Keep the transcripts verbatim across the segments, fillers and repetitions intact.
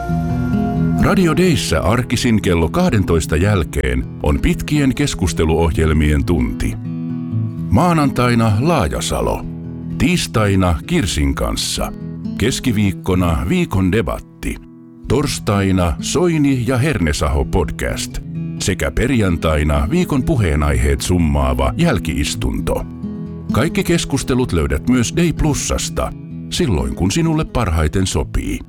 Radio Dayssä arkisin kello kaksitoista jälkeen on pitkien keskusteluohjelmien tunti. Maanantaina Laajasalo. Tiistaina Kirsin kanssa. Keskiviikkona viikon debatti. Torstaina Soini ja Hernesaho podcast. Sekä perjantaina viikon puheenaiheet summaava jälkiistunto. Kaikki keskustelut löydät myös Day Plusasta, silloin kun sinulle parhaiten sopii.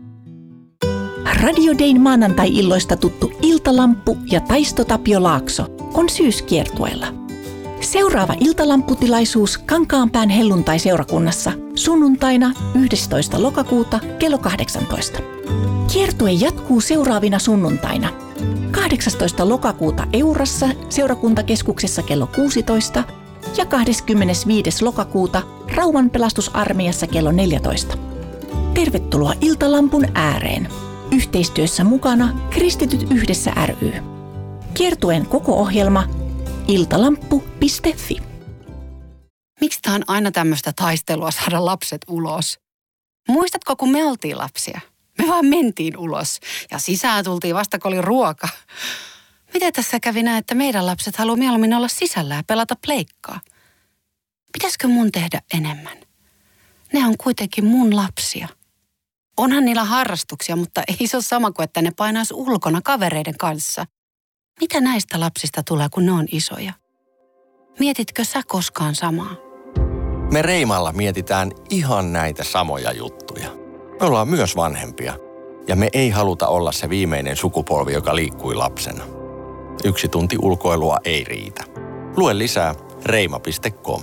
Radio Dayn maanantai-illoista tuttu Iltalamppu ja Taisto Tapio Laakso on syyskiertueella. Seuraava iltalamputilaisuus Kankaanpään helluntai-seurakunnassa sunnuntaina yhdestoista lokakuuta kello kahdeksantoista. Kiertue jatkuu seuraavina sunnuntaina. kahdeksastoista lokakuuta Eurassa seurakuntakeskuksessa kello kuusitoista ja kahdeskymmenesviides lokakuuta Rauman pelastusarmeijassa kello neljätoista. Tervetuloa Iltalampun ääreen. Yhteistyössä mukana Kristityt yhdessä ry. Kiertueen koko ohjelma iltalamppu piste fi. Miksi tää on aina tämmöistä taistelua saada lapset ulos? Muistatko, kun me oltiin lapsia? Me vaan mentiin ulos ja sisään tultiin vasta, kun oli ruoka. Miten tässä kävi näin, että meidän lapset haluaa mieluummin olla sisällä ja pelata pleikkaa? Pitäisikö mun tehdä enemmän? Ne on kuitenkin mun lapsia. Onhan niillä harrastuksia, mutta ei se ole sama kuin, että ne painaisi ulkona kavereiden kanssa. Mitä näistä lapsista tulee, kun ne on isoja? Mietitkö sä koskaan samaa? Me Reimalla mietitään ihan näitä samoja juttuja. Me ollaan myös vanhempia ja me ei haluta olla se viimeinen sukupolvi, joka liikkui lapsena. Yksi tunti ulkoilua ei riitä. Lue lisää reima piste com.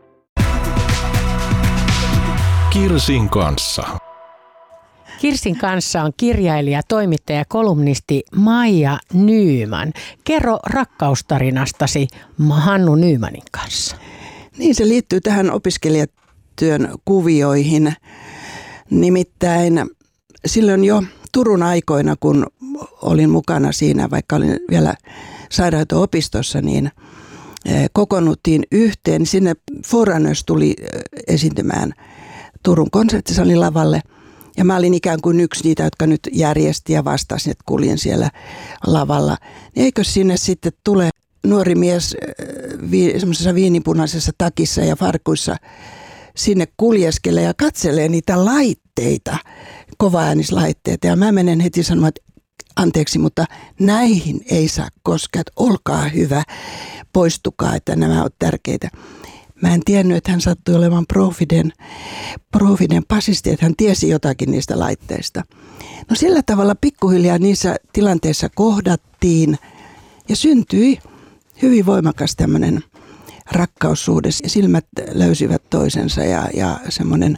Kirsin kanssa. Kirsin kanssa on kirjailija, toimittaja ja kolumnisti Maija Nyman. Kerro rakkaustarinastasi Hannu Nymanin kanssa. Niin, se liittyy tähän opiskelijatyön kuvioihin. Nimittäin silloin jo Turun aikoina, kun olin mukana siinä, vaikka olin vielä sairaanhoito-opistossa, niin kokoonnuttiin yhteen. Sinne Foreigners tuli esiintymään Turun konserttisalin lavalle. Ja mä olin ikään kuin yksi niitä, jotka nyt järjesti ja vastasi, että kuljin siellä lavalla. Niin eikö sinne sitten tule nuori mies vi, semmoisessa viinipunaisessa takissa ja farkuissa sinne kuljeskelee ja katselee niitä laitteita, kovaäänislaitteita. Ja mä menen heti sanomaan, että anteeksi, mutta näihin ei saa koskea, että olkaa hyvä, poistukaa, että nämä ovat tärkeitä. Mä en tiennyt, että hän sattui olemaan Profiden, Profiden basisti, että hän tiesi jotakin niistä laitteista. No sillä tavalla pikkuhiljaa niissä tilanteissa kohdattiin ja syntyi hyvin voimakas tämmöinen rakkaussuhde. Silmät löysivät toisensa ja, ja semmoinen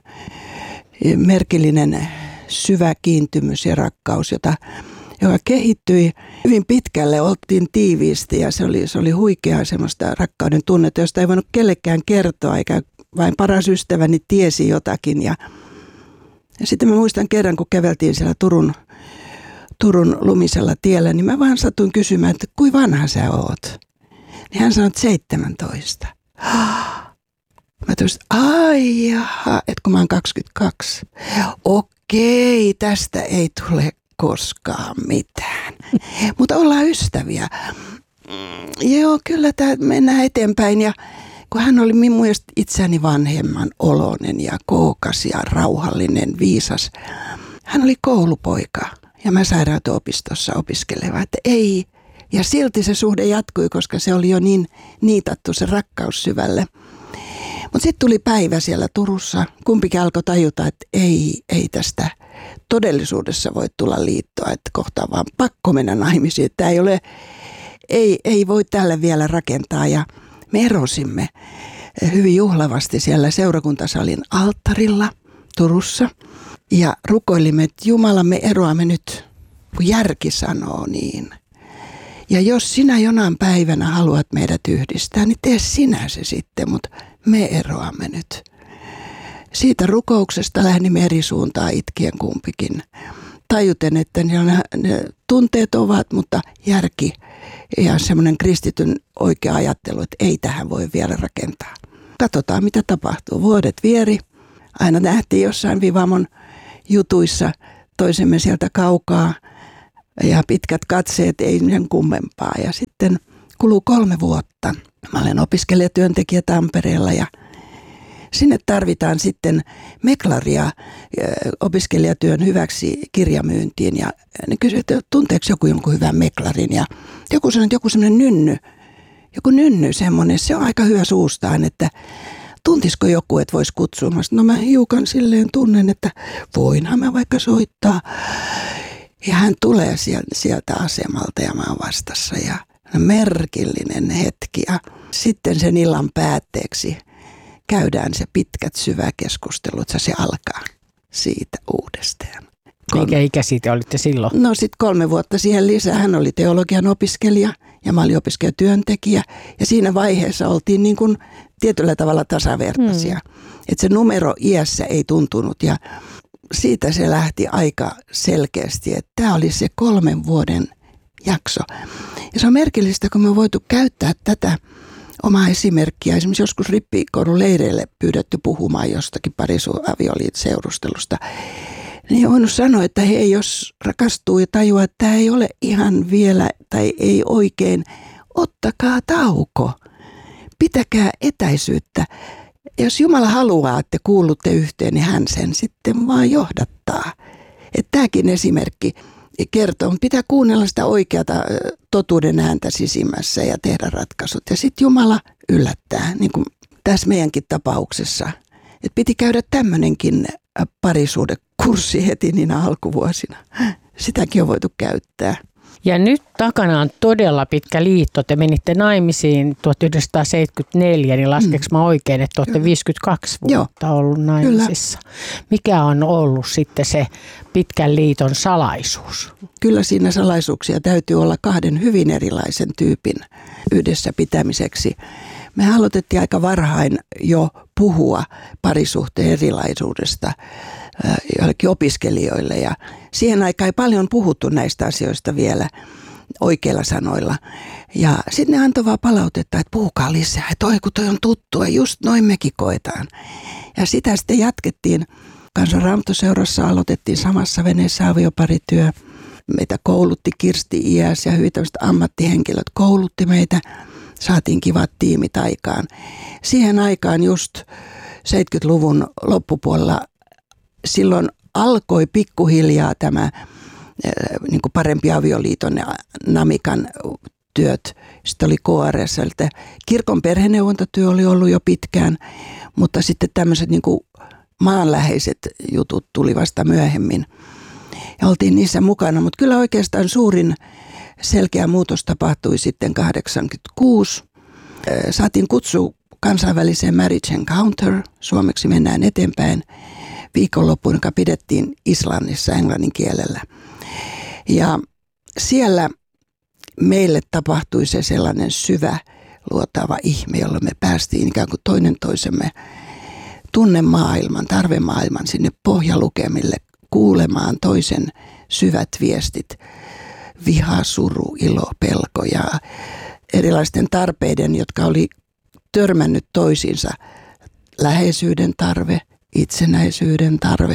merkillinen syvä kiintymys ja rakkaus, jota, joka kehittyi hyvin pitkälle. Oltiin tiiviisti ja se oli, se oli huikeaa semmoista rakkauden tunnetta, josta ei voinut kellekään kertoa, eikä vain paras ystäväni tiesi jotakin. Ja, ja sitten mä muistan kerran, kun käveltiin siellä Turun, Turun lumisella tiellä, niin mä vaan satuin kysymään, että kuinka vanha sä oot? Niin hän sanoi, että seitsemäntoista. Mä toisin, ai jaha, että kun mä oon kaksikymmentäkaksi. Okei, tästä ei tule koskaan mitään. Mutta ollaan ystäviä. Joo, kyllä tämä mennään eteenpäin. Ja kun hän oli minun mielestä itseäni vanhemman oloinen ja kookas ja rauhallinen, viisas. Hän oli koulupoika ja mä sairaanhoito-opistossa opiskeleva, että ei. Ja silti se suhde jatkui, koska se oli jo niin niitattu se rakkaus syvälle. Mutta sitten tuli päivä siellä Turussa. Kumpikin alkoi tajuta, että ei, ei tästä todellisuudessa voi tulla liittoa, että kohta vaan pakko mennä naimisiin. Että ei, ole, ei, ei voi tälle vielä rakentaa ja me erosimme hyvin juhlavasti siellä seurakuntasalin alttarilla Turussa. Ja rukoilimme, että Jumala, me eroamme nyt, kun järki sanoo niin. Ja jos sinä jonain päivänä haluat meidät yhdistää, niin tee sinä se sitten, mutta me eroamme nyt. Siitä rukouksesta lähdimme eri suuntaan itkien kumpikin. Tajuten, että ne, ne tunteet ovat, mutta järki ja semmoinen kristityn oikea ajattelu, että ei tähän voi vielä rakentaa. Katsotaan, mitä tapahtuu. Vuodet vieri. Aina nähtiin jossain Vivamon jutuissa toisemme sieltä kaukaa ja pitkät katseet, ei sen kummempaa. Ja sitten kuluu kolme vuotta. Mä olen opiskelijatyöntekijä Tampereella ja sinne tarvitaan sitten meklaria opiskelijatyön hyväksi kirjamyyntiin. Ja ne kysyvät, että tunteeko joku jonkun hyvän meklarin. Ja joku sanoo, että joku semmoinen nynny, joku nynny semmoinen, se on aika hyvä suustaan, että tuntisiko joku, että voisi kutsua. Mä sanoin, no mä hiukan silleen tunnen, että voinhan mä vaikka soittaa. Ja hän tulee sieltä asemalta ja mä oon vastassa ja merkillinen hetki. Ja sitten sen illan päätteeksi käydään se pitkät syvä keskustelu, että se alkaa siitä uudestaan. Mikä ikä siitä olitte silloin? No sitten kolme vuotta siihen lisää. Hän oli teologian opiskelija ja mä olin opiskelijatyöntekijä. Ja siinä vaiheessa oltiin niin kuin tietyllä tavalla tasavertaisia. Hmm. Että se numero iässä ei tuntunut ja siitä se lähti aika selkeästi, että tämä oli se kolmen vuoden jakso. Ja se on merkillistä, kun me on voitu käyttää tätä omaa esimerkkiä. Esimerkiksi joskus rippikoulun leireille pyydetty puhumaan jostakin parisuavioliitseurustelusta. Niin on voinut sanoa, että hei, jos rakastuu ja tajuaa, että tämä ei ole ihan vielä tai ei oikein, ottakaa tauko. Pitäkää etäisyyttä. Jos Jumala haluaa, että kuulutte yhteen, niin hän sen sitten vaan johdattaa. Että tämäkin esimerkki kertoo, pitää kuunnella sitä oikeata totuuden ääntä sisimmässä ja tehdä ratkaisut. Ja sitten Jumala yllättää, niin kuin tässä meidänkin tapauksessa. Että piti käydä tämmöinenkin parisuudekurssi heti niinä alkuvuosina. Sitäkin on voitu käyttää. Ja nyt takana on todella pitkä liitto. Te menitte naimisiin tuhatyhdeksänsataaseitsemänkymmentäneljä, niin laskeeko mä oikein, että olette viisikymmentäkaksi vuotta Joo. ollut naimisissa. Kyllä. Mikä on ollut sitten se pitkän liiton salaisuus? Kyllä siinä salaisuuksia täytyy olla kahden hyvin erilaisen tyypin yhdessä pitämiseksi. Me aloitettiin aika varhain jo puhua parisuhteen erilaisuudesta joillekin opiskelijoille ja siihen aikaan ei paljon puhuttu näistä asioista vielä oikeilla sanoilla. Ja sitten ne antoi vaan palautetta, että puhukaa lisää, että oi kun toi on tuttua, just noin mekin koetaan. Ja sitä sitten jatkettiin. Kansan Raamattuseurassa aloitettiin samassa veneessä avioparityö. Meitä koulutti Kirsti Iäs ja hyvin tämmöiset ammattihenkilöt koulutti meitä. Saatiin kivat tiimit aikaan. Siihen aikaan just seitsemänkymmentäluvun loppupuolella silloin alkoi pikkuhiljaa tämä niin kuin parempi avioliiton ja Namikan työt. Sitten oli K R S L. Kirkon perheneuvontatyö oli ollut jo pitkään, mutta sitten tämmöiset niin kuin maanläheiset jutut tuli vasta myöhemmin. Ja oltiin niissä mukana, mutta kyllä oikeastaan suurin selkeä muutos tapahtui sitten kahdeksankymmentäkuusi. Saatiin kutsu kansainväliseen Marriage Encounter, suomeksi mennään eteenpäin, viikonloppuun, joka pidettiin Islannissa englannin kielellä. Ja siellä meille tapahtui se sellainen syvä luotaava ihme, jolla me päästiin ikään kuin toinen toisemme tunnemaailman, tarvemaailman sinne pohjalukemille kuulemaan toisen syvät viestit. Viha, suru, ilo, pelko ja erilaisten tarpeiden, jotka oli törmännyt toisiinsa. Läheisyyden tarve, itsenäisyyden tarve,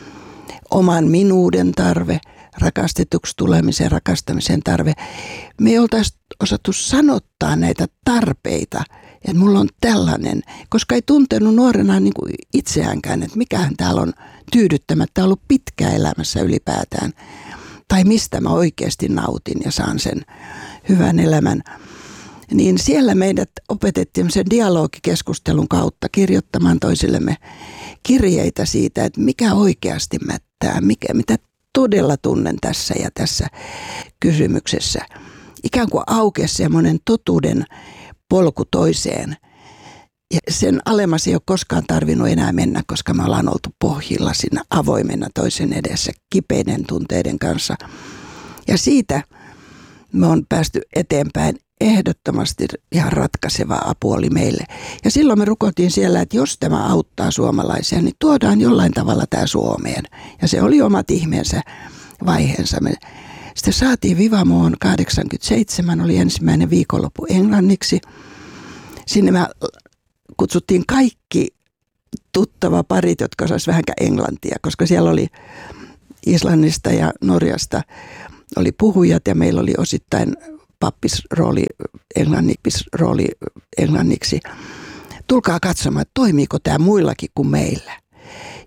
oman minuuden tarve, rakastetuksi tulemisen, rakastamisen tarve. Me ei oltaisi osattu sanottaa näitä tarpeita, että mulla on tällainen, koska ei tuntenut nuorena niin kuin itseäänkään, että mikähän täällä on tyydyttämättä ollut pitkä elämässä ylipäätään. Tai mistä mä oikeasti nautin ja saan sen hyvän elämän. Niin siellä meidät opetettiin sen dialogikeskustelun kautta kirjoittamaan toisillemme kirjeitä siitä, että mikä oikeasti mättää, mikä, mitä todella tunnen tässä ja tässä kysymyksessä. Ikään kuin aukesi semmoinen totuuden polku toiseen. Ja sen alemmas ei ole koskaan tarvinnut enää mennä, koska me ollaan oltu pohjilla siinä avoimena toisen edessä kipeiden tunteiden kanssa. Ja siitä me on päästy eteenpäin. Ehdottomasti ihan ratkaiseva apu oli meille. Ja silloin me rukoiltiin siellä, että jos tämä auttaa suomalaisia, niin tuodaan jollain tavalla tämä Suomeen. Ja se oli omat ihmeensä vaiheensa. Me sitten saatiin Vivamoon kahdeksankymmentäseitsemän, oli ensimmäinen viikonloppu englanniksi. Sinne me kutsuttiin kaikki tuttava parit, jotka osasivat vähänkään englantia, koska siellä oli Islannista ja Norjasta oli puhujat ja meillä oli osittain pappisrooli, englannisrooli englanniksi. Tulkaa katsomaan, toimiiko tämä muillakin kuin meillä.